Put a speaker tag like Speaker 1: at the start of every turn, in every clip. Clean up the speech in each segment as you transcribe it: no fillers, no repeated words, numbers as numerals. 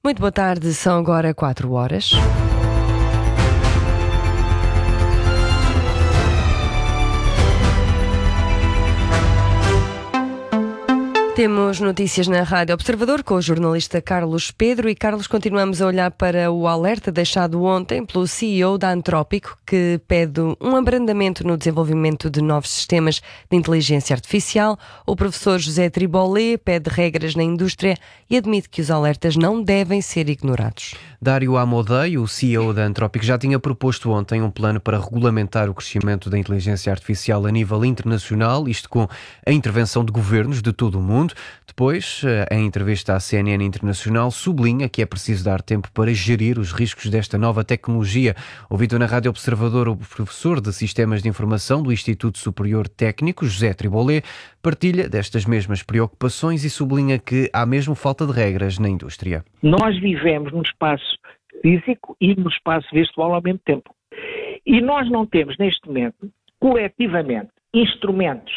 Speaker 1: Muito boa tarde, são agora 4 horas. Temos notícias na Rádio Observador com o jornalista Carlos Pedro. E, Carlos, continuamos a olhar para o alerta deixado ontem pelo CEO da Antrópico, que pede um abrandamento no desenvolvimento de novos sistemas de inteligência artificial. O professor José Tribolé pede regras na indústria e admite que os alertas não devem ser ignorados.
Speaker 2: Dário Amodei, o CEO da Antrópico, já tinha proposto ontem um plano para regulamentar o crescimento da inteligência artificial a nível internacional, isto com a intervenção de governos de todo o mundo. Depois, em entrevista à CNN Internacional, sublinha que é preciso dar tempo para gerir os riscos desta nova tecnologia. Ouvido na Rádio Observador, o professor de Sistemas de Informação do Instituto Superior Técnico, José Tribolé, partilha destas mesmas preocupações e sublinha que há mesmo falta de regras na indústria.
Speaker 3: Nós vivemos num espaço físico e no espaço virtual ao mesmo tempo. E nós não temos, neste momento, coletivamente, instrumentos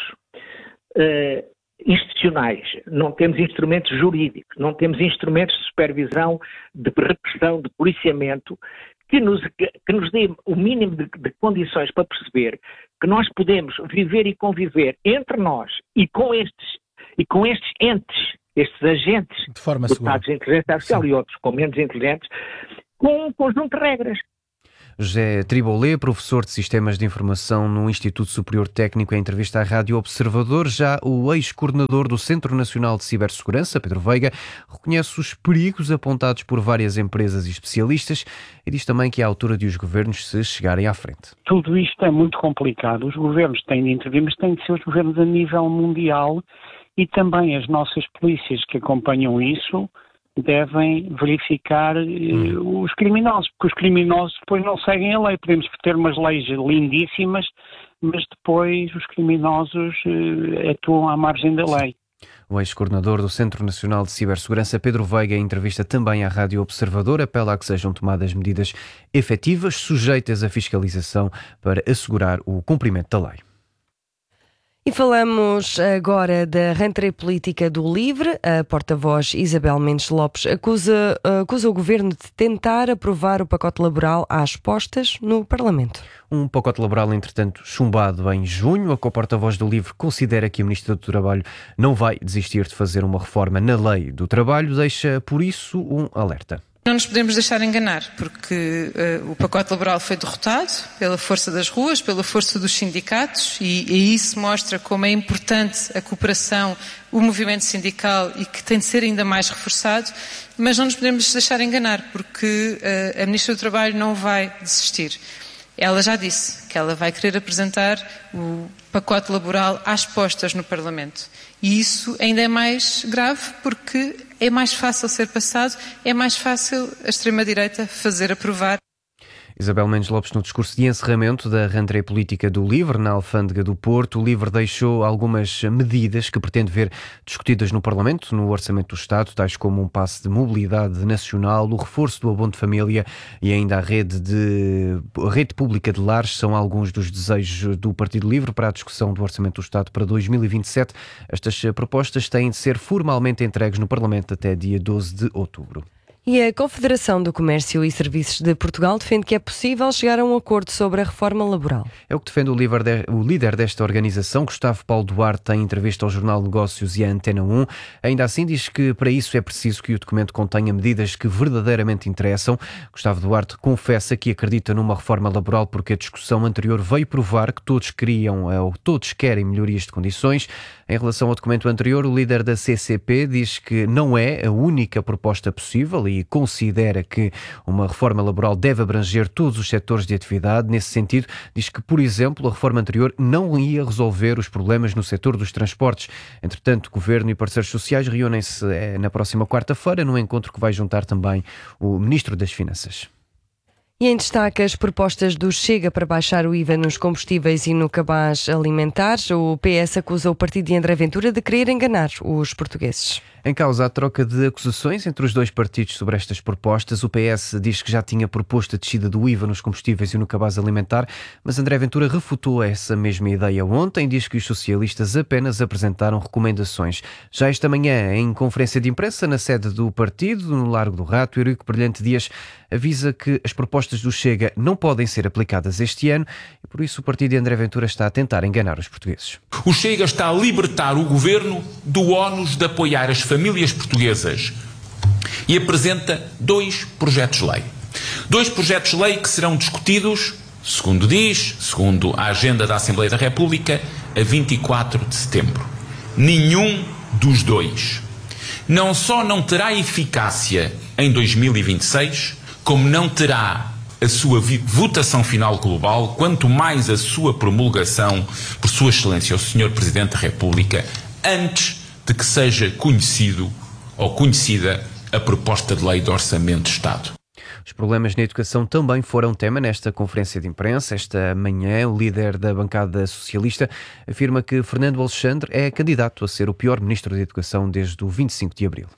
Speaker 3: institucionais, não temos instrumentos jurídicos, não temos instrumentos de supervisão, de repressão, de policiamento, que nos dê o mínimo de condições para perceber que nós podemos viver e conviver entre nós e com estes entes, estes agentes dotados de inteligência artificial e outros com menos inteligentes, com um conjunto de regras.
Speaker 2: José Tribolé, professor de Sistemas de Informação no Instituto Superior Técnico, em entrevista à Rádio Observador. Já o ex-coordenador do Centro Nacional de Cibersegurança, Pedro Veiga, reconhece os perigos apontados por várias empresas e especialistas e diz também que é a altura de os governos se chegarem à frente.
Speaker 4: Tudo isto é muito complicado. Os governos têm de intervir, mas têm de ser os governos a nível mundial e também as nossas polícias que acompanham isso devem verificar os criminosos, porque os criminosos depois não seguem a lei. Podemos ter umas leis lindíssimas, mas depois os criminosos atuam à margem da lei.
Speaker 2: O ex-coordenador do Centro Nacional de Cibersegurança, Pedro Veiga, em entrevista também à Rádio Observador, apela a que sejam tomadas medidas efetivas, sujeitas à fiscalização, para assegurar o cumprimento da lei.
Speaker 1: E falamos agora da rentrée política do LIVRE. A porta-voz Isabel Mendes Lopes acusa o governo de tentar aprovar o pacote laboral às postas no Parlamento.
Speaker 2: Um pacote laboral, entretanto, chumbado em junho. A porta-voz do LIVRE considera que a Ministra do Trabalho não vai desistir de fazer uma reforma na lei do trabalho. Deixa, por isso, um alerta.
Speaker 5: Não nos podemos deixar enganar, porque o pacote laboral foi derrotado pela força das ruas, pela força dos sindicatos, e isso mostra como é importante a cooperação, o movimento sindical, e que tem de ser ainda mais reforçado, mas não nos podemos deixar enganar, porque a Ministra do Trabalho não vai desistir. Ela já disse que ela vai querer apresentar o pacote laboral às postas no Parlamento. E isso ainda é mais grave porque é mais fácil ser passado, é mais fácil a extrema-direita fazer aprovar.
Speaker 2: Isabel Mendes Lopes, no discurso de encerramento da rentrée política do LIVRE, na Alfândega do Porto. O LIVRE deixou algumas medidas que pretende ver discutidas no Parlamento, no Orçamento do Estado, tais como um passe de mobilidade nacional, o reforço do abono de família e ainda a rede pública de lares. São alguns dos desejos do Partido LIVRE para a discussão do Orçamento do Estado para 2027. Estas propostas têm de ser formalmente entregues no Parlamento até dia 12 de outubro.
Speaker 1: E a Confederação do Comércio e Serviços de Portugal defende que é possível chegar a um acordo sobre a reforma laboral.
Speaker 2: É o que defende o líder desta organização, Gustavo Paulo Duarte, em entrevista ao Jornal Negócios e à Antena 1. Ainda assim, diz que para isso é preciso que o documento contenha medidas que verdadeiramente interessam. Gustavo Duarte confessa que acredita numa reforma laboral porque a discussão anterior veio provar que todos querem melhorias de condições. Em relação ao documento anterior, o líder da CCP diz que não é a única proposta possível e considera que uma reforma laboral deve abranger todos os setores de atividade. Nesse sentido, diz que, por exemplo, a reforma anterior não ia resolver os problemas no setor dos transportes. Entretanto, Governo e parceiros sociais reúnem-se na próxima quarta-feira, num encontro que vai juntar também o Ministro das Finanças.
Speaker 1: E em destaque as propostas do Chega para baixar o IVA nos combustíveis e no cabaz alimentares. O PS acusa o partido de André Ventura de querer enganar os portugueses.
Speaker 2: Em causa a troca de acusações entre os dois partidos sobre estas propostas. O PS diz que já tinha proposto a descida do IVA nos combustíveis e no cabaz alimentar, mas André Ventura refutou essa mesma ideia ontem. Diz que os socialistas apenas apresentaram recomendações. Já esta manhã, em conferência de imprensa na sede do partido, no Largo do Rato, Eurico Brilhante Dias avisa que as propostas do Chega não podem ser aplicadas este ano e por isso o partido de André Ventura está a tentar enganar os portugueses.
Speaker 6: O Chega está a libertar o governo do ónus de apoiar as famílias portuguesas e apresenta 2 projetos de lei. 2 projetos de lei que serão discutidos, segundo a agenda da Assembleia da República, a 24 de setembro. Nenhum dos 2 não só não terá eficácia em 2026, como não terá a sua votação final global, quanto mais a sua promulgação por Sua Excelência o Sr. Presidente da República, antes de que seja conhecido ou conhecida a proposta de lei de Orçamento de Estado.
Speaker 2: Os problemas na educação também foram tema nesta conferência de imprensa. Esta manhã, o líder da bancada socialista afirma que Fernando Alexandre é candidato a ser o pior ministro da Educação desde o 25 de abril.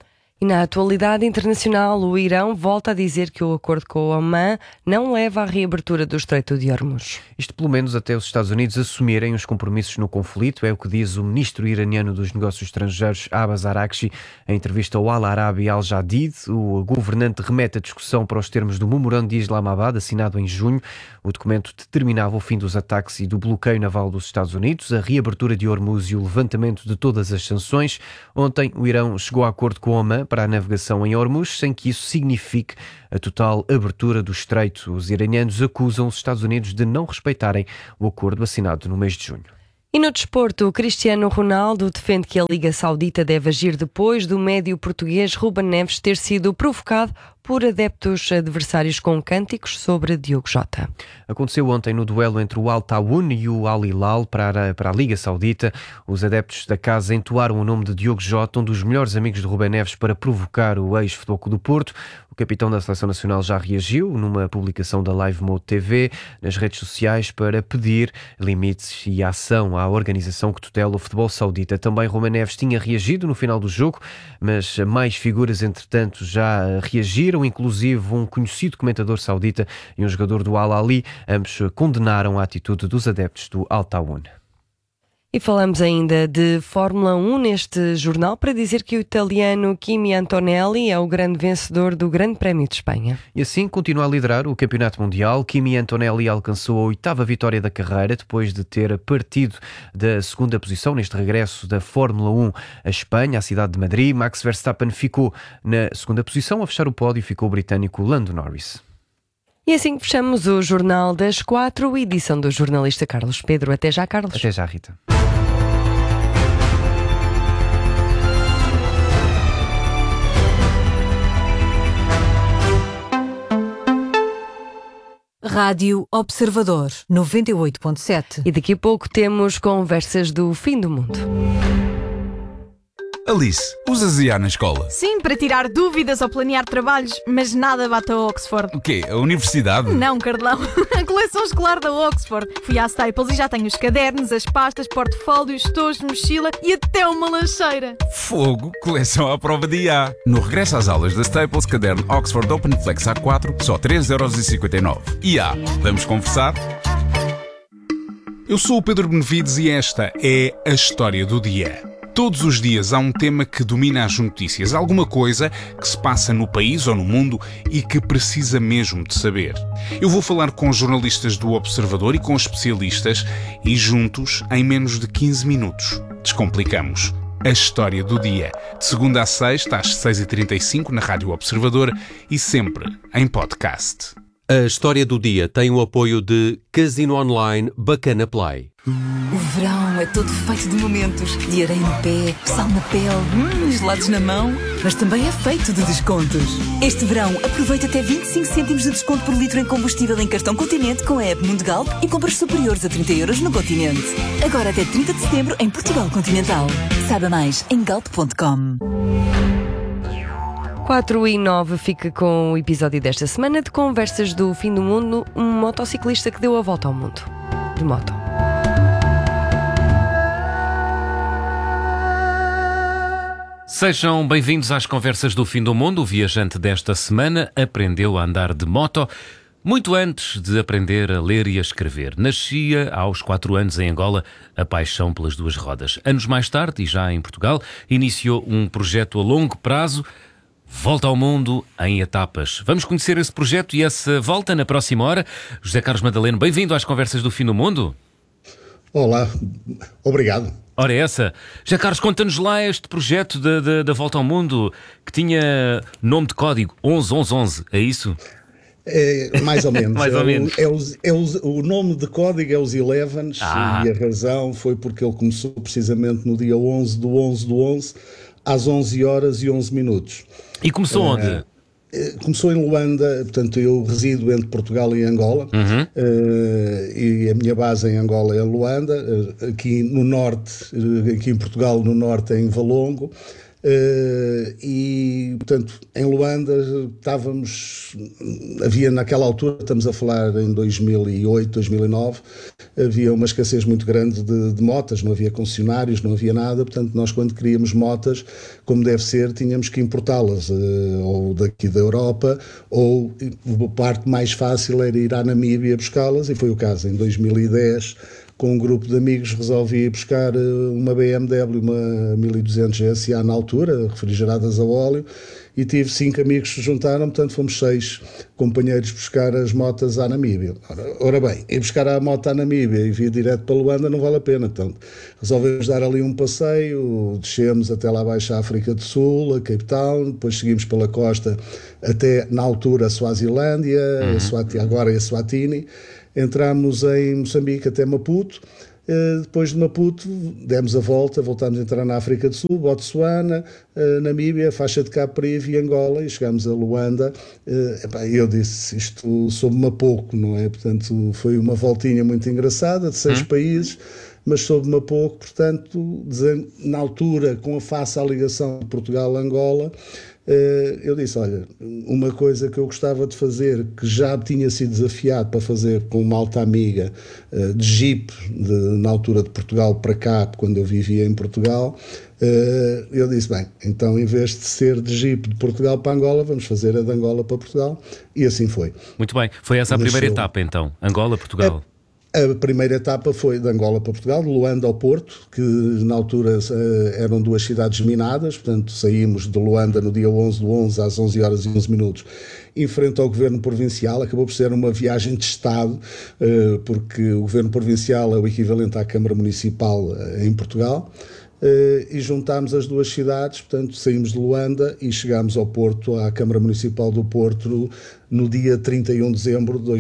Speaker 1: E na atualidade internacional, o Irão volta a dizer que o acordo com o Omã não leva à reabertura do Estreito de Hormuz.
Speaker 2: Isto pelo menos até os Estados Unidos assumirem os compromissos no conflito, é o que diz o ministro iraniano dos Negócios Estrangeiros, Abbas Araghchi, em entrevista ao Al Arabi Al Jadid. O governante remete a discussão para os termos do Memorando de Islamabad, assinado em junho. O documento determinava o fim dos ataques e do bloqueio naval dos Estados Unidos, a reabertura de Hormuz e o levantamento de todas as sanções. Ontem, o Irão chegou a acordo com o Omã para a navegação em Hormuz, sem que isso signifique a total abertura do estreito. Os iranianos acusam os Estados Unidos de não respeitarem o acordo assinado no mês de junho.
Speaker 1: E no desporto, o Cristiano Ronaldo defende que a Liga Saudita deve agir depois do médio português Ruben Neves ter sido provocado por adeptos adversários com cânticos sobre Diogo Jota.
Speaker 2: Aconteceu ontem no duelo entre o Al Tawun e o Al Hilal para a Liga Saudita. Os adeptos da casa entoaram o nome de Diogo Jota, um dos melhores amigos de Ruben Neves, para provocar o ex-Futebol Clube do Porto. O capitão da Seleção Nacional já reagiu numa publicação da Live Mode TV nas redes sociais para pedir limites e ação à organização que tutela o futebol saudita. Também Ruben Neves tinha reagido no final do jogo, mas mais figuras, entretanto, já reagiram, inclusive um conhecido comentador saudita e um jogador do Al Ahly. Ambos condenaram a atitude dos adeptos do Al Tawun.
Speaker 1: E falamos ainda de Fórmula 1 neste jornal para dizer que o italiano Kimi Antonelli é o grande vencedor do Grande Prémio de Espanha.
Speaker 2: E assim continua a liderar o Campeonato Mundial. Kimi Antonelli alcançou a 8ª vitória da carreira depois de ter partido da 2ª posição neste regresso da Fórmula 1 à Espanha, à cidade de Madrid. Max Verstappen ficou na 2ª posição. A fechar o pódio ficou o britânico Lando Norris.
Speaker 1: E assim fechamos o Jornal das 4, edição do jornalista Carlos Pedro. Até já, Carlos.
Speaker 2: Até já, Rita.
Speaker 7: Rádio Observador 98.7.
Speaker 1: E daqui a pouco temos conversas do fim do mundo.
Speaker 8: Alice, usas IA na escola?
Speaker 9: Sim, para tirar dúvidas ou planear trabalhos, mas nada bate a Oxford.
Speaker 8: O quê? A universidade?
Speaker 9: Não, Carlão. A coleção escolar da Oxford. Fui à Staples e já tenho os cadernos, as pastas, portfólios, estojos, mochila e até uma lancheira.
Speaker 8: Fogo, coleção à prova de IA. No regresso às aulas da Staples, caderno Oxford Open Flex A4, só 3,59€. IA, vamos conversar? Eu sou o Pedro Benevides e esta é a história do dia. Todos os dias há um tema que domina as notícias, alguma coisa que se passa no país ou no mundo e que precisa mesmo de saber. Eu vou falar com jornalistas do Observador e com especialistas e juntos, em menos de 15 minutos, descomplicamos a história do dia. De segunda a sexta, às 6h35 na Rádio Observador e sempre em podcast.
Speaker 10: A história do dia tem o apoio de Casino Online Bacana Play.
Speaker 11: O verão é todo feito de momentos. De areia no pé, sal na pele, gelados na mão. Mas também é feito de descontos. Este verão, aproveita até 25 cêntimos de desconto por litro em combustível em cartão Continente com a app Mundo Galp e compras superiores a 30€ no Continente. Agora até 30 de setembro em Portugal Continental. Saiba mais em galp.com.
Speaker 1: 4:09 fica com o episódio desta semana de Conversas do Fim do Mundo, um motociclista que deu a volta ao mundo. De moto.
Speaker 12: Sejam bem-vindos às Conversas do Fim do Mundo. O viajante desta semana aprendeu a andar de moto muito antes de aprender a ler e a escrever. Nascia aos 4 anos em Angola a paixão pelas duas rodas. Anos mais tarde, e já em Portugal, iniciou um projeto a longo prazo, Volta ao Mundo em etapas. Vamos conhecer esse projeto e essa volta na próxima hora. José Carlos Madaleno, bem-vindo às Conversas do Fim do Mundo.
Speaker 13: Olá, obrigado.
Speaker 12: Ora, essa. José Carlos, conta-nos lá este projeto da Volta ao Mundo, que tinha nome de código 111111, é isso?
Speaker 13: É, mais ou menos.
Speaker 12: Mais ou menos.
Speaker 13: O nome de código é os Elevens, e a razão foi porque ele começou precisamente no dia 11 do 11 do 11, às 11 horas e 11 minutos.
Speaker 12: E começou onde?
Speaker 13: Começou em Luanda, portanto eu resido entre Portugal e Angola, e a minha base em Angola é Luanda, aqui no norte, aqui em Portugal no norte é em Valongo, e portanto em Luanda havia naquela altura, estamos a falar em 2008, 2009, havia uma escassez muito grande de motas, não havia concessionários, não havia nada, portanto nós quando queríamos motas, como deve ser, tínhamos que importá-las, ou daqui da Europa, ou a parte mais fácil era ir à Namíbia buscá-las, e foi o caso. Em 2010, com um grupo de amigos, resolvi ir buscar uma BMW, uma 1200 GSA na altura, refrigeradas a óleo, e tive 5 amigos que se juntaram, portanto fomos 6 companheiros buscar as motas à Namíbia. Ora bem, ir buscar a moto à Namíbia e vir direto para Luanda não vale a pena, portanto resolvemos dar ali um passeio, descemos até lá abaixo à África do Sul, a Cape Town, depois seguimos pela costa até, na altura, a Suazilândia, agora é a Eswatini, entramos em Moçambique até Maputo. Depois de Maputo demos a volta, voltámos a entrar na África do Sul, Botsuana, Namíbia, faixa de Cabo Príve e Angola, e chegámos a Luanda. Eu disse, isto soube-me a pouco, não é? Portanto, foi uma voltinha muito engraçada de 6 países, mas soube-me a pouco, portanto, na altura, com a face à ligação de Portugal-Angola, eu disse, olha, uma coisa que eu gostava de fazer, que já tinha sido desafiado para fazer com uma alta amiga de Jeep, na altura de Portugal para cá, quando eu vivia em Portugal, eu disse, bem, então em vez de ser de Jeep de Portugal para Angola, vamos fazer a de Angola para Portugal, e assim foi.
Speaker 12: Muito bem, foi essa a primeira etapa então, Angola-Portugal.
Speaker 13: A primeira etapa foi de Angola para Portugal, de Luanda ao Porto, que na altura eram 2 cidades minadas, portanto saímos de Luanda no dia 11 do 11 às 11 horas e 11 minutos, em frente ao Governo Provincial. Acabou por ser uma viagem de Estado, porque o Governo Provincial é o equivalente à Câmara Municipal em Portugal. E juntámos as 2 cidades, portanto saímos de Luanda e chegámos ao Porto, à Câmara Municipal do Porto, no dia 31 de dezembro de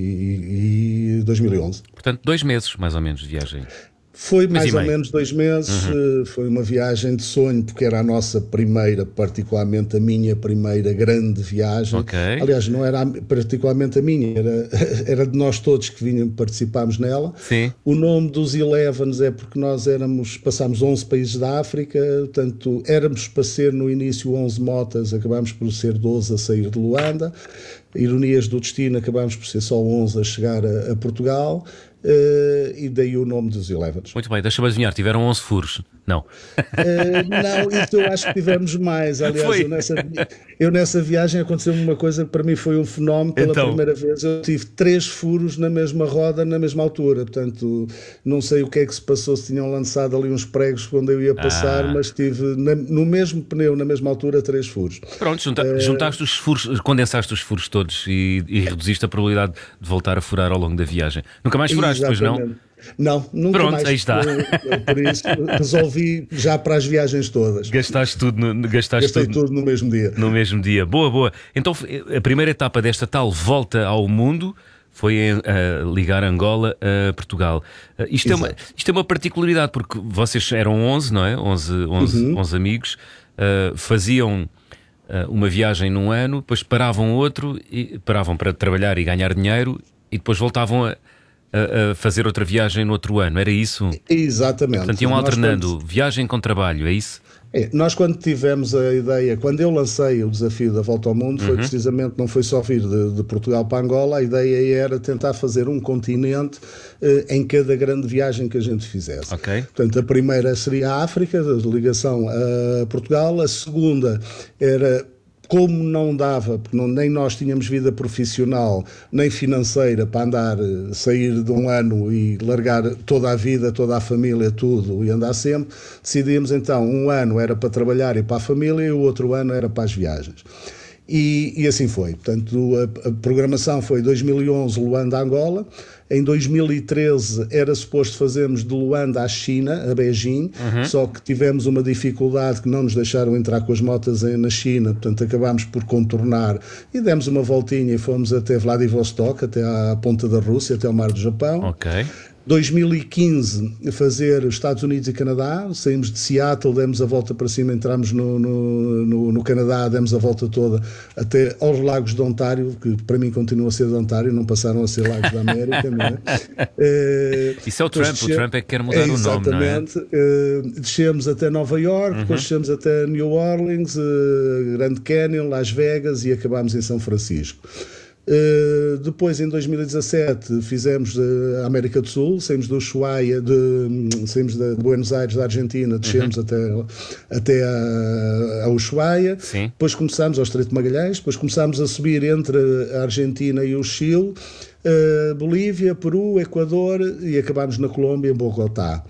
Speaker 13: 2011.
Speaker 12: Portanto, 2 meses mais ou menos de viagem.
Speaker 13: Foi mais ou menos 2 meses, foi uma viagem de sonho, porque era a nossa primeira, particularmente a minha primeira grande viagem. Aliás, não era particularmente a minha, era de nós todos que participámos nela.
Speaker 12: Sim.
Speaker 13: O nome dos Elevens é porque nós passámos 11 países da África, portanto éramos para ser no início 11 motas, acabámos por ser 12 a sair de Luanda. Ironias do destino, acabámos por ser só 11 a chegar a Portugal. E daí o nome dos Elevens.
Speaker 12: Muito bem, deixa-me adivinhar, tiveram 11 furos? Não.
Speaker 13: Não, isso eu acho que tivemos mais. Aliás, eu nessa viagem aconteceu-me uma coisa que para mim foi um fenómeno. Pela primeira vez eu tive 3 furos na mesma roda, na mesma altura. Portanto, não sei o que é que se passou, se tinham lançado ali uns pregos quando eu ia passar, mas tive no mesmo pneu, na mesma altura, 3 furos.
Speaker 12: Pronto, juntaste os furos, condensaste os furos todos e reduziste a probabilidade de voltar a furar ao longo da viagem. Nunca mais furaste, pois não?
Speaker 13: Não, nunca
Speaker 12: Pronto,
Speaker 13: mais.
Speaker 12: Aí está.
Speaker 13: Por isso resolvi já para as viagens todas.
Speaker 12: Gastei tudo
Speaker 13: no mesmo dia.
Speaker 12: No mesmo dia. Boa. Então a primeira etapa desta tal volta ao mundo foi ligar Angola a Portugal. Isto é uma particularidade, porque vocês eram 11, não é? 11 amigos, faziam uma viagem num ano, depois paravam paravam para trabalhar e ganhar dinheiro e depois voltavam a fazer outra viagem no outro ano, era isso?
Speaker 13: Exatamente.
Speaker 12: Portanto, iam alternando viagem com trabalho, é isso?
Speaker 13: Nós quando tivemos a ideia, quando eu lancei o desafio da Volta ao Mundo, foi precisamente, não foi só vir de Portugal para Angola, a ideia era tentar fazer um continente em cada grande viagem que a gente fizesse.
Speaker 12: Okay.
Speaker 13: Portanto, a primeira seria a África, a ligação a Portugal, a segunda era... Como não dava, porque nem nós tínhamos vida profissional, nem financeira para andar, sair de um ano e largar toda a vida, toda a família, tudo, e andar sempre, decidimos então, um ano era para trabalhar e para a família e o outro ano era para as viagens. E assim foi. Portanto, a programação foi 2011 Luanda, Angola. Em 2013 era suposto fazermos de Luanda à China, a Beijing, só que tivemos uma dificuldade que não nos deixaram entrar com as motas na China, portanto acabámos por contornar e demos uma voltinha e fomos até Vladivostok, até à ponta da Rússia, até ao Mar do Japão.
Speaker 12: Ok.
Speaker 13: 2015 fazer Estados Unidos e Canadá, saímos de Seattle, demos a volta para cima, entramos no Canadá, demos a volta toda até aos Lagos de Ontário, que para mim continua a ser de Ontário, não passaram a ser Lagos da América, não é?
Speaker 12: Isso é o Trump é que quer mudar o nome, não é?
Speaker 13: Exatamente. Descemos até Nova York, depois descemos até New Orleans, Grand Canyon, Las Vegas e acabámos em São Francisco. Depois em 2017 fizemos a América do Sul, saímos do Ushuaia, saímos de Buenos Aires, da Argentina, descemos até a Ushuaia.
Speaker 12: Sim.
Speaker 13: Depois começámos ao Estreito de Magalhães, depois começámos a subir entre a Argentina e o Chile, Bolívia, Peru, Equador e acabámos na Colômbia, em Bogotá.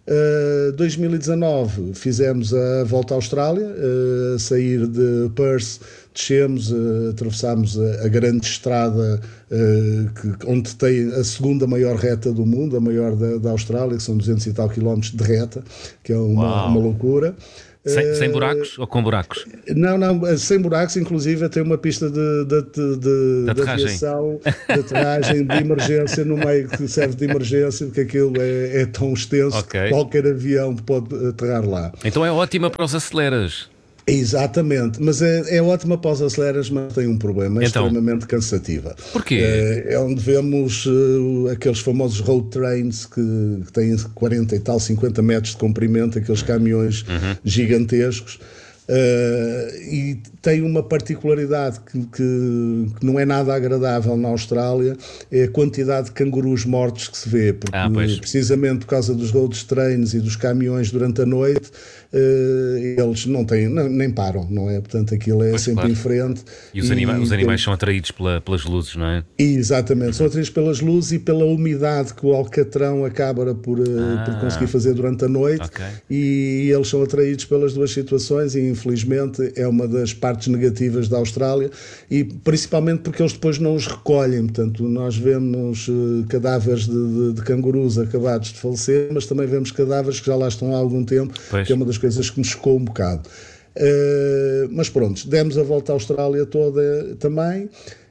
Speaker 13: 2019 fizemos a volta à Austrália, sair de Perth, descemos, atravessámos a grande estrada onde tem a segunda maior reta do mundo, a maior da Austrália, que são 200 e tal quilómetros de reta, que é uma loucura.
Speaker 12: Sem buracos ou com buracos?
Speaker 13: Não, sem buracos, inclusive tem uma pista de aviação, de aterragem, de emergência no meio, que serve de emergência, porque aquilo é tão extenso que qualquer avião pode aterrar lá.
Speaker 12: Então é ótima para os aceleras.
Speaker 13: Exatamente, mas é ótima para os aceleras, mas tem um problema, é extremamente cansativa.
Speaker 12: Porquê?
Speaker 13: É onde vemos aqueles famosos road trains que têm 40 e tal, 50 metros de comprimento, aqueles caminhões gigantescos. E tem uma particularidade que não é nada agradável na Austrália, é a quantidade de cangurus mortos que se vê, porque precisamente por causa dos road trains e dos caminhões durante a noite, eles não têm, nem param, não é? Portanto, aquilo é sempre em frente.
Speaker 12: E os animais são atraídos pelas luzes, não é?
Speaker 13: Exatamente, são atraídos pelas luzes e pela umidade que o alcatrão acaba por conseguir fazer durante a noite, e eles são atraídos pelas duas situações e infelizmente é uma das partes negativas da Austrália, e principalmente porque eles depois não os recolhem. Portanto, nós vemos cadáveres de cangurus acabados de falecer, mas também vemos cadáveres que já lá estão há algum tempo, que é uma das coisas que nos chocou um bocado. Mas pronto, demos a volta à Austrália toda também.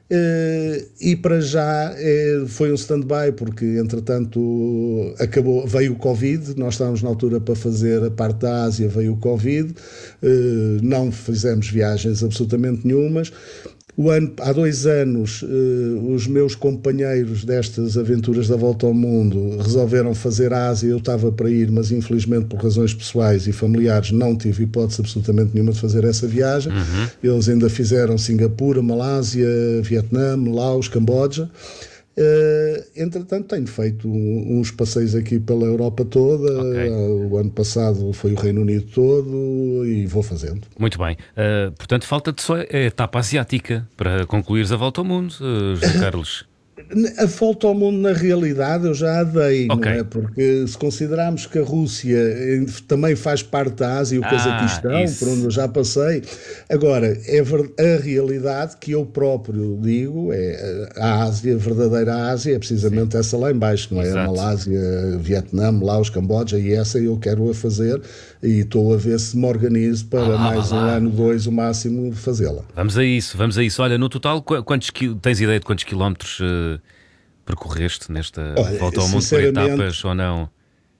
Speaker 13: E para já foi um stand-by, porque entretanto veio o Covid, nós estávamos na altura para fazer a parte da Ásia, veio o Covid, não fizemos viagens absolutamente nenhumas. Há 2 anos, os meus companheiros destas aventuras da Volta ao Mundo resolveram fazer a Ásia. Eu estava para ir, mas infelizmente por razões pessoais e familiares não tive hipótese absolutamente nenhuma de fazer essa viagem. Eles ainda fizeram Singapura, Malásia, Vietnã, Laos, Camboja. Entretanto tenho feito uns passeios aqui pela Europa toda. O ano passado foi o Reino Unido todo e vou fazendo.
Speaker 12: Muito bem, portanto falta-te só a etapa asiática para concluires a Volta ao Mundo, José Carlos.
Speaker 13: A volta ao mundo, na realidade, eu já a dei, não é? Porque se considerarmos que a Rússia também faz parte da Ásia e o Cazaquistão, por onde eu já passei. Agora, é a realidade que eu próprio digo, é a Ásia, a verdadeira Ásia, é precisamente essa lá em baixo, não é? A Malásia, Vietnã, Laos, Camboja, e essa eu quero a fazer e estou a ver se me organizo para mais um ano, 2, o máximo, fazê-la.
Speaker 12: Vamos a isso. Olha, no total, tens ideia de quantos quilómetros percorreste nesta volta ao mundo por etapas ou não?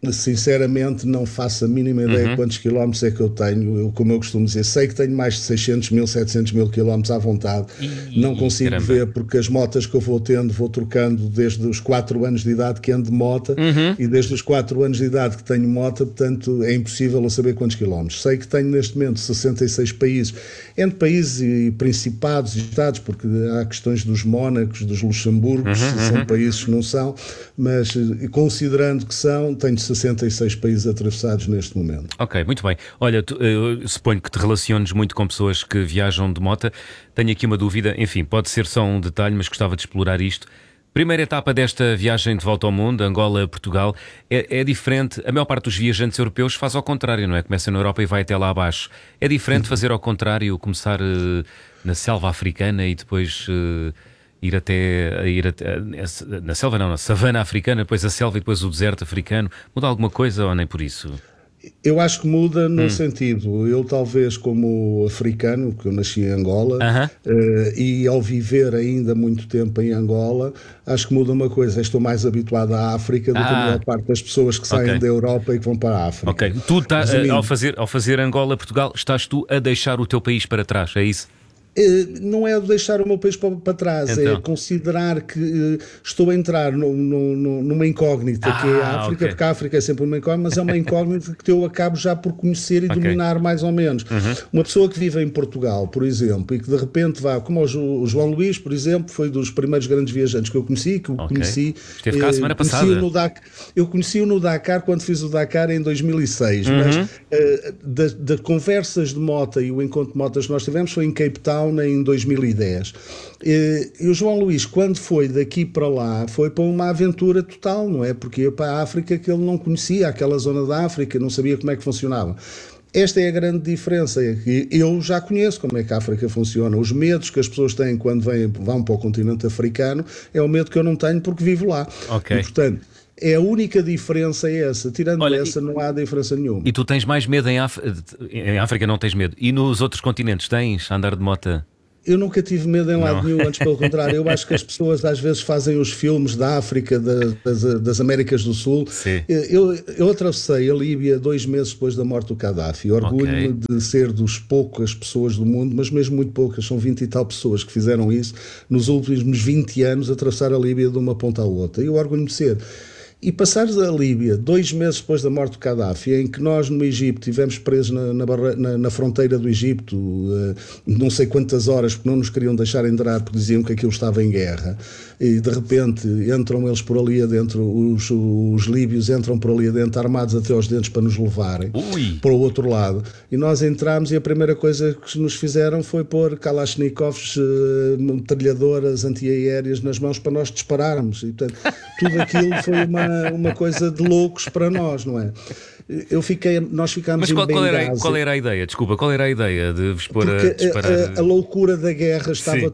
Speaker 13: Sinceramente, não faço a mínima ideia quantos quilómetros é que eu tenho. Como eu costumo dizer, sei que tenho mais de 600 mil, 700 mil quilómetros à vontade. Não consigo ver, porque as motas que eu vou tendo, vou trocando desde os 4 anos de idade que ando de moto e desde os 4 anos de idade que tenho moto, portanto é impossível eu saber quantos quilómetros. Sei que tenho neste momento 66 países, entre países e principados e estados, porque há questões dos Mónacos, dos Luxemburgos, são países que não são, mas considerando que são, tenho 66 países atravessados neste momento.
Speaker 12: Ok, muito bem. Olha, eu suponho que te relaciones muito com pessoas que viajam de moto. Tenho aqui uma dúvida, enfim, pode ser só um detalhe, mas gostava de explorar isto. Primeira etapa desta viagem de volta ao mundo, Angola-Portugal, é diferente. A maior parte dos viajantes europeus faz ao contrário, não é? Começa na Europa e vai até lá abaixo. É diferente fazer ao contrário, começar na selva africana e depois ir até na selva não, na savana africana, depois a selva e depois o deserto africano. Muda alguma coisa ou nem por isso?
Speaker 13: Eu acho que muda num sentido. Eu talvez como africano, porque eu nasci em Angola, e ao viver ainda muito tempo em Angola, acho que muda uma coisa. Estou mais habituado à África do que a maior parte das pessoas que saem da Europa e que vão para a África.
Speaker 12: Ok. Tu ao fazer Angola-Portugal, estás tu a deixar o teu país para trás, é isso?
Speaker 13: Não é deixar o meu país para trás, então. É considerar que estou a entrar numa incógnita que é a África, porque a África é sempre uma incógnita, mas é uma incógnita que eu acabo já por conhecer e dominar mais ou menos. Uma pessoa que vive em Portugal, por exemplo, e que de repente vai, como o João Luís, por exemplo, foi dos primeiros grandes viajantes que eu conheci,
Speaker 12: esteve cá a semana passada.
Speaker 13: Eu conheci-o no Dakar quando fiz o Dakar em 2006, mas das conversas de moto e o encontro de motas que nós tivemos foi em Cape Town em 2010. E o João Luís, quando foi daqui para lá, foi para uma aventura total, não é? Porque ia para a África que ele não conhecia, aquela zona da África, não sabia como é que funcionava. Esta é a grande diferença, é que eu já conheço como é que a África funciona. Os medos que as pessoas têm quando vão para o continente africano é o medo que eu não tenho porque vivo lá. E, portanto, a única diferença é essa. Tirando essa, não há diferença nenhuma.
Speaker 12: E tu tens mais medo em África não tens medo. E nos outros continentes tens a andar de moto?
Speaker 13: Eu nunca tive medo em lado nenhum, antes pelo contrário. Eu acho que as pessoas às vezes fazem os filmes da África, das Américas do Sul. Eu atravessei a Líbia 2 meses depois da morte do Gaddafi. Orgulho-me de ser dos poucas pessoas do mundo, mas mesmo muito poucas, são 20 e tal pessoas que fizeram isso nos últimos 20 anos, atravessar a Líbia de uma ponta à outra. Eu orgulho-me de ser. E passares a Líbia 2 meses depois da morte do Gaddafi, em que nós no Egito estivemos presos na fronteira do Egito não sei quantas horas, porque não nos queriam deixar entrar porque diziam que aquilo estava em guerra, e de repente entram eles por ali adentro, os líbios entram por ali adentro armados até aos dentes para nos levarem para o outro lado, e nós entramos e a primeira coisa que nos fizeram foi pôr Kalashnikovs, metralhadoras antiaéreas nas mãos para nós dispararmos, e portanto tudo aquilo foi uma coisa de loucos para nós, não é? Nós ficámos em Benghazi.
Speaker 12: Mas qual era a ideia? Desculpa, qual era a ideia de vos pôr a disparar?
Speaker 13: A loucura da guerra estava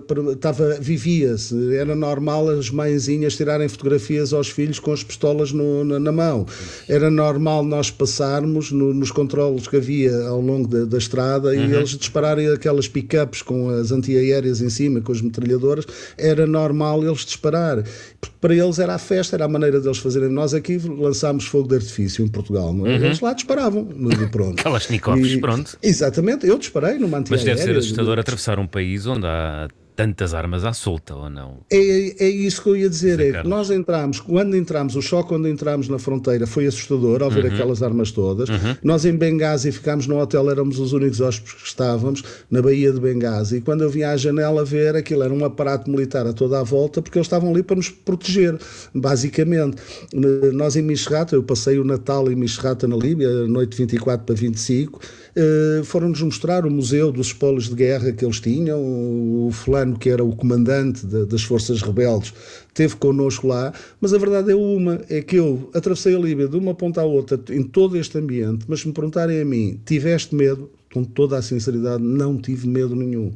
Speaker 13: vivia-se. Era normal as mãezinhas tirarem fotografias aos filhos com as pistolas na mão. Era normal nós passarmos nos controlos que havia ao longo da estrada e eles dispararem aquelas pick-ups com as antiaéreas em cima, com as metralhadoras. Era normal eles disparar. Porque para eles era a festa, era a maneira deles fazerem. Nós aqui lançámos fogo de artifício em Portugal. Eles lá disparavam. Pronto.
Speaker 12: Kalashnikovs, pronto.
Speaker 13: Exatamente, eu disparei numa antiaérea.
Speaker 12: Mas deve ser assustador atravessar um país onde há tantas armas à solta, ou não?
Speaker 13: É isso que eu ia dizer. É que nós o choque quando entramos na fronteira foi assustador ao ver aquelas armas todas. Nós em Benghazi ficámos no hotel, éramos os únicos hóspedes que estávamos na Baía de Benghazi, e quando eu vinha à janela ver, aquilo era um aparato militar a toda a volta, porque eles estavam ali para nos proteger, basicamente. Nós em Misrata, eu passei o Natal em Misrata na Líbia, noite de 24 para 25, foram-nos mostrar o museu dos espólios de guerra que eles tinham. O fulano que era o comandante das forças rebeldes esteve connosco lá, mas a verdade é que eu atravessei a Líbia de uma ponta à outra em todo este ambiente, mas se me perguntarem a mim, tiveste medo? Com toda a sinceridade, não tive medo nenhum.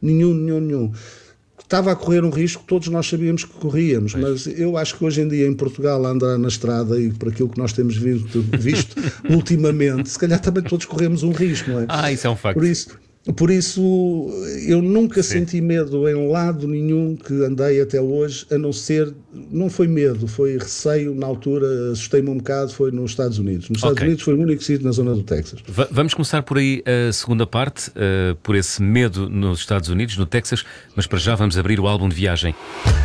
Speaker 13: Estava a correr um risco que todos nós sabíamos que corríamos, mas eu acho que hoje em dia em Portugal, andar na estrada e por aquilo que nós temos visto ultimamente, se calhar também todos corremos um risco, não é?
Speaker 12: Isso é um facto.
Speaker 13: Por isso, Por isso, eu nunca senti medo em lado nenhum que andei até hoje, a não ser, não foi medo, foi receio na altura, assustei-me um bocado, foi nos Estados Unidos. Nos Estados Unidos foi o único sítio na zona do Texas.
Speaker 12: Vamos começar por aí a segunda parte, por esse medo nos Estados Unidos, no Texas, mas para já vamos abrir o álbum de viagem.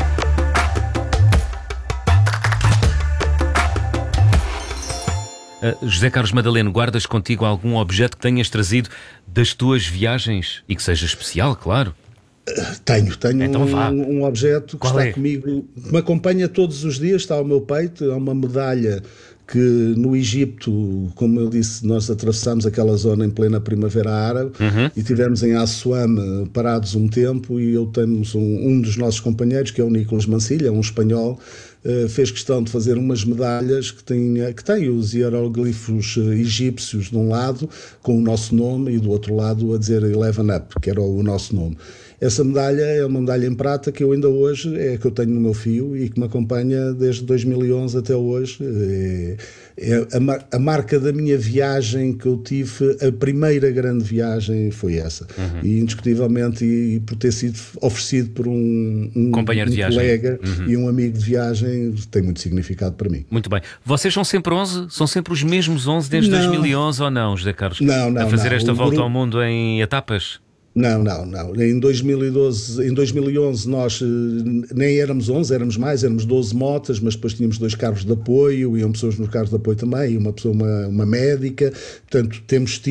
Speaker 12: José Carlos Madaleno, guardas contigo algum objeto que tenhas trazido das tuas viagens e que seja especial, claro?
Speaker 13: Tenho
Speaker 12: então
Speaker 13: um objeto que está
Speaker 12: comigo,
Speaker 13: que me acompanha todos os dias, está ao meu peito, é uma medalha que no Egito, como eu disse, nós atravessámos aquela zona em plena primavera árabe e tivemos em Assuam parados um tempo, e temos um dos nossos companheiros, que é o Nicolas Mancilha, um espanhol, fez questão de fazer umas medalhas que tem os hieroglifos egípcios de um lado com o nosso nome e do outro lado a dizer 11 Up, que era o nosso nome. Essa medalha é uma medalha em prata que eu ainda hoje que eu tenho no meu fio e que me acompanha desde 2011 até hoje. É a marca da minha viagem que eu tive, a primeira grande viagem foi essa. E indiscutivelmente, e por ter sido oferecido por um
Speaker 12: companheiro de viagem,
Speaker 13: colega e um amigo de viagem, tem muito significado para mim.
Speaker 12: Muito bem. Vocês são sempre 11? São sempre os mesmos 11 desde 2011 ou não, José Carlos?
Speaker 13: Não.
Speaker 12: A fazer esta volta ao mundo em etapas?
Speaker 13: Não. Em 2011 nós nem éramos 11, éramos mais, éramos 12 motas, mas depois tínhamos 2 carros de apoio, iam pessoas nos carros de apoio também, e uma médica. Portanto,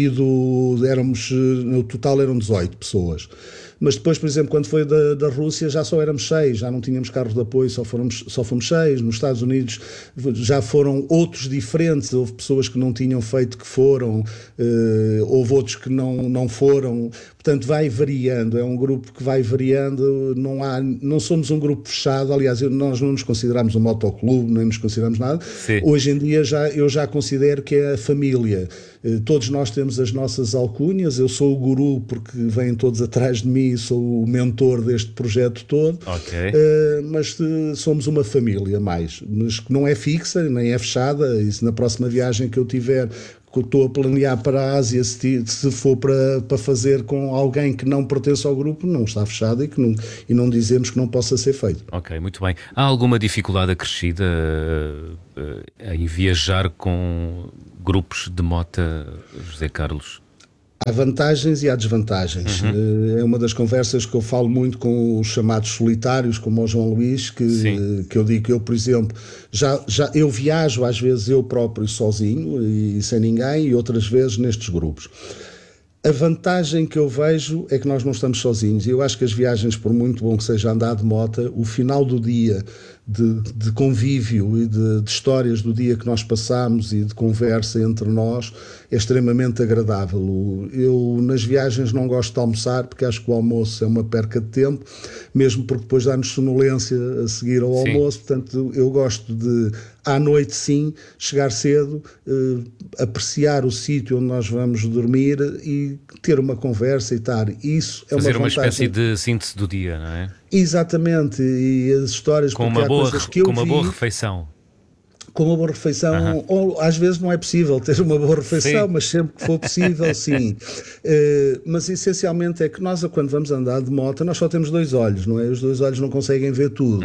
Speaker 13: no total eram 18 pessoas. Mas depois, por exemplo, quando foi da Rússia, já só éramos 6, já não tínhamos carros de apoio, só fomos 6. Nos Estados Unidos já foram outros diferentes, houve pessoas que não tinham feito que foram, houve outros que não foram. Portanto, vai variando, é um grupo que vai variando, não somos um grupo fechado. Aliás, nós não nos consideramos um motoclube, nem nos consideramos nada.
Speaker 12: Sim.
Speaker 13: Hoje em dia eu já considero que é a família. Todos nós temos as nossas alcunhas, eu sou o guru porque vêm todos atrás de mim, sou o mentor deste projeto todo, mas somos uma família mais, mas que não é fixa, nem é fechada. E se na próxima viagem que eu tiver, que eu estou a planear para a Ásia, se for para fazer com alguém que não pertence ao grupo, não está fechado e não dizemos que não possa ser feito.
Speaker 12: Ok, muito bem. Há alguma dificuldade acrescida em viajar com grupos de mota, José Carlos?
Speaker 13: Há vantagens e há desvantagens. É uma das conversas que eu falo muito com os chamados solitários, como o João Luís, que eu digo que eu, por exemplo, eu viajo às vezes eu próprio sozinho e sem ninguém, e outras vezes nestes grupos. A vantagem que eu vejo é que nós não estamos sozinhos, e eu acho que as viagens, por muito bom que seja andar de moto, o final do dia de convívio e de histórias do dia que nós passamos e de conversa entre nós é extremamente agradável. Eu nas viagens não gosto de almoçar, porque acho que o almoço é uma perca de tempo, mesmo porque depois dá-nos sonolência a seguir ao almoço. Portanto, eu gosto de, à noite sim, chegar cedo, apreciar o sítio onde nós vamos dormir e ter uma conversa e estar. Isso é
Speaker 12: fazer
Speaker 13: uma
Speaker 12: espécie de síntese do dia, não é?
Speaker 13: Exatamente, e as histórias
Speaker 12: com uma boa refeição.
Speaker 13: Com uma boa refeição, ou às vezes não é possível ter uma boa refeição, mas sempre que for possível, sim. Mas essencialmente é que nós, quando vamos andar de moto, nós só temos 2 olhos, não é? Os 2 olhos não conseguem ver tudo.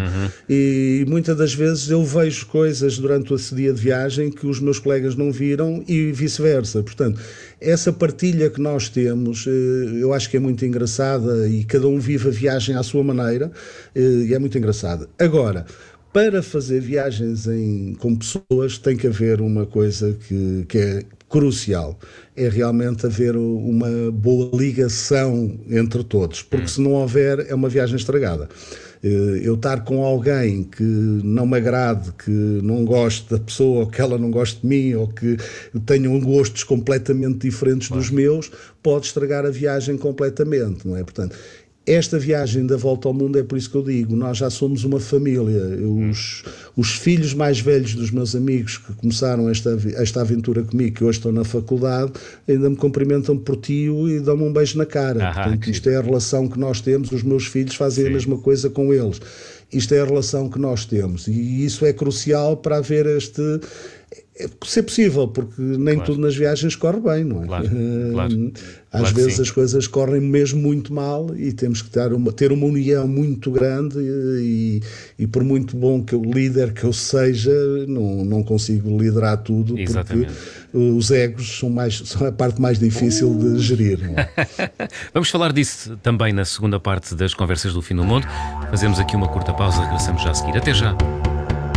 Speaker 13: E muitas das vezes eu vejo coisas durante esse dia de viagem que os meus colegas não viram e vice-versa. Portanto, essa partilha que nós temos, eu acho que é muito engraçada, e cada um vive a viagem à sua maneira, e é muito engraçada. Agora, para fazer viagens com pessoas tem que haver uma coisa que é crucial, é realmente haver uma boa ligação entre todos, porque se não houver é uma viagem estragada. Eu estar com alguém que não me agrade, que não goste da pessoa, ou que ela não goste de mim, ou que tenham gostos completamente diferentes dos meus, pode estragar a viagem completamente, não é? Portanto, esta viagem da volta ao mundo é por isso que eu digo, nós já somos uma família. Os filhos mais velhos dos meus amigos que começaram esta aventura comigo, que hoje estão na faculdade, ainda me cumprimentam por tio e dão-me um beijo na cara. Portanto, isto é a relação que nós temos, os meus filhos fazem a mesma coisa com eles. Isto é a relação que nós temos, e isso é crucial para haver ser possível, porque nem tudo nas viagens corre bem, não é? Às vezes as coisas correm mesmo muito mal e temos que ter uma união muito grande e por muito bom que o líder que eu seja, não consigo liderar tudo. Exatamente. Porque os egos são a parte mais difícil de gerir. Não é?
Speaker 12: Vamos falar disso também na segunda parte das Conversas do Fim do Mundo. Fazemos aqui uma curta pausa, regressamos já a seguir. Até já!